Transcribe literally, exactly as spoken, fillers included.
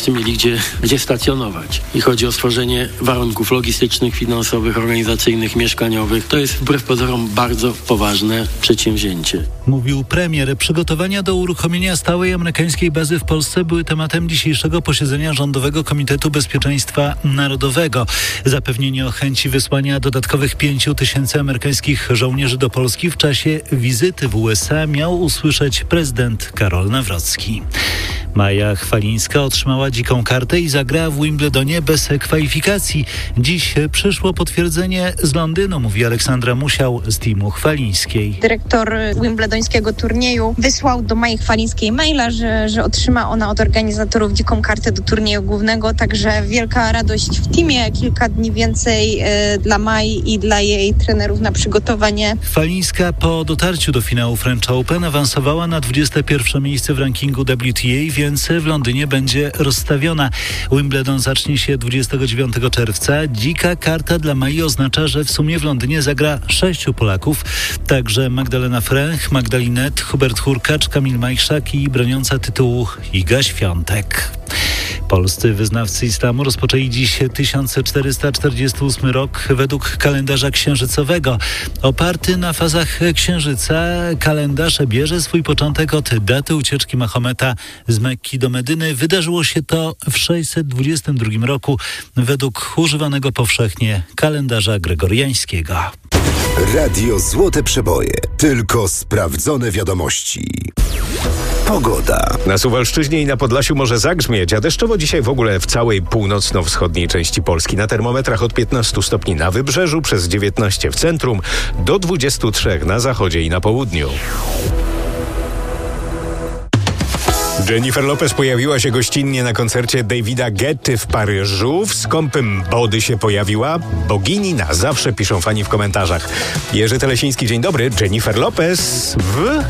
wszyscy mieli gdzie, gdzie stacjonować. I chodzi o stworzenie warunków logistycznych, finansowych, organizacyjnych, mieszkaniowych. To jest wbrew pozorom bardzo poważne przedsięwzięcie. Mówił premier. Przygotowania do uruchomienia stałej amerykańskiej bazy w Polsce były tematem dzisiejszego posiedzenia Rządowego Komitetu Bezpieczeństwa Narodowego. Zapewnienie o chęci wysłania dodatkowych pięciu tysięcy amerykańskich żołnierzy do Polski w czasie wizyty w U S A miał usłyszeć prezydent Karol Nawrocki. Maja Chwalińska otrzymała dziką kartę i zagrała w Wimbledonie bez kwalifikacji. Dziś przyszło potwierdzenie z Londynu, mówi Aleksandra Musiał z teamu Chwalińskiej. Dyrektor wimbledońskiego turnieju wysłał do Mai Chwalińskiej maila, że, że otrzyma ona od organizatorów dziką kartę do turnieju głównego, także wielka radość w teamie, kilka dni więcej y, dla Mai i dla jej trenerów na przygotowanie. Chwalińska po dotarciu do finału French Open awansowała na dwudzieste pierwsze miejsce w rankingu W T A, więc w Londynie będzie rozstawiona. Wimbledon zacznie się dwudziestego dziewiątego czerwca. Dzika karta dla Mai oznacza, że w sumie w Londynie zagra sześciu Polaków, także Magdalena Fręch, Magdalinet, Hubert Hurkacz, Kamil Majszak i broniąca tytułu Iga Świątek. Polscy wyznawcy islamu rozpoczęli dziś tysiąc czterysta czterdziesty ósmy rok według kalendarza księżycowego. Oparty na fazach księżyca kalendarz bierze swój początek od daty ucieczki Mahometa z Mekki do Medyny. Wydarzyło się to w sześćset dwudziestym drugim roku według używanego powszechnie kalendarza gregoriańskiego. Radio Złote Przeboje. Tylko sprawdzone wiadomości. Pogoda. Na Suwalszczyźnie i na Podlasiu może zagrzmieć, a deszczowo dzisiaj w ogóle w całej północno-wschodniej części Polski. Na termometrach od piętnastu stopni na wybrzeżu, przez dziewiętnaście w centrum, do dwudziestu trzech na zachodzie i na południu. Jennifer Lopez pojawiła się gościnnie na koncercie Davida Guetty w Paryżu. W skąpym Body się pojawiła. Bogini na zawsze, piszą fani w komentarzach. Jerzy Telesiński, dzień dobry. Jennifer Lopez w...